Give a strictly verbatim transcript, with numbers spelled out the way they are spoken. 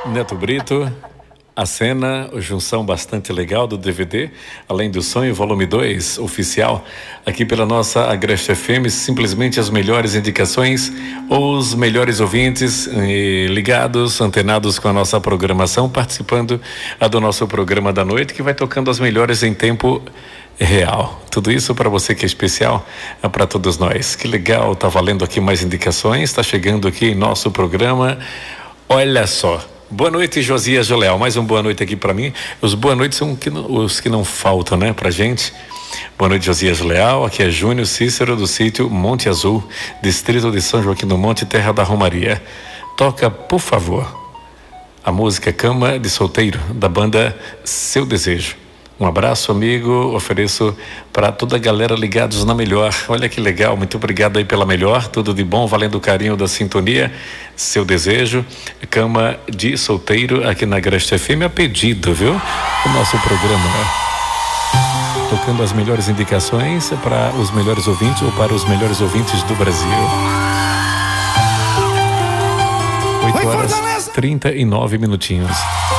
Neto Brito, a cena, junção bastante legal do D V D, Além do Sonho, volume dois, oficial, aqui pela nossa Agreste F M, simplesmente as melhores indicações, os melhores ouvintes eh, ligados, antenados com a nossa programação, participando a do nosso programa da noite, que vai tocando as melhores em tempo real. Tudo isso para você que é especial, é para todos nós. Que legal, tá valendo aqui mais indicações, tá chegando aqui em nosso programa. Olha só. Boa noite, Josias Joleal. Mais uma boa noite aqui para mim. Os boa noites são que não, os que não faltam, né, pra gente. Boa noite, Josias Leal. Aqui é Júnior Cícero do sítio Monte Azul, distrito de São Joaquim do Monte, terra da Romaria. Toca, por favor, a música Cama de Solteiro, da banda Seu Desejo. Um abraço, amigo, ofereço para toda a galera ligados na melhor. Olha que legal, muito obrigado aí pela melhor, tudo de bom, valendo o carinho da sintonia. Seu Desejo, Cama de Solteiro, aqui na Agreste F M, a pedido, viu? O nosso programa, né? Tocando as melhores indicações para os melhores ouvintes ou para os melhores ouvintes do Brasil. oito horas, trinta e nove minutinhos.